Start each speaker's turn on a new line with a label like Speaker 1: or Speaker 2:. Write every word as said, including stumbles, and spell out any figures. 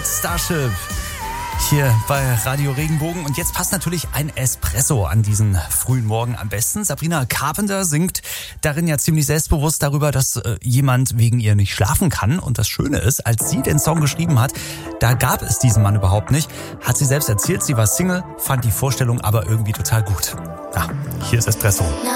Speaker 1: mit Starship hier bei Radio Regenbogen. Und jetzt passt natürlich ein Espresso an diesen frühen Morgen am besten. Sabrina Carpenter singt darin ja ziemlich selbstbewusst darüber, dass äh, jemand wegen ihr nicht schlafen kann. Und das Schöne ist, als sie den Song geschrieben hat, da gab es diesen Mann überhaupt nicht. Hat sie selbst erzählt, sie war Single, fand die Vorstellung aber irgendwie total gut. Ja, hier ist Espresso.